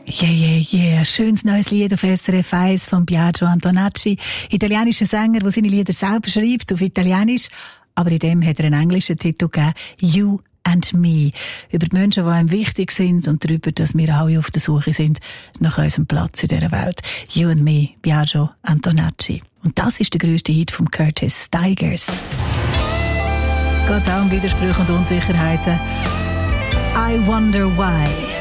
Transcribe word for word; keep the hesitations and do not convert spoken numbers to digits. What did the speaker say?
Yeah, yeah, yeah. Schönes neues Lied auf S R F eins von Biagio Antonacci. Italienischer Sänger, der seine Lieder selber schreibt, auf Italienisch. Aber in dem hat er einen englischen Titel gegeben. You and Me. Über die Menschen, die einem wichtig sind und darüber, dass wir alle auf der Suche sind nach unserem Platz in dieser Welt. You and Me, Biagio Antonacci. Und das ist der grösste Hit von Curtis Stigers. Geht es auch um Widersprüche und Unsicherheiten. I Wonder Why.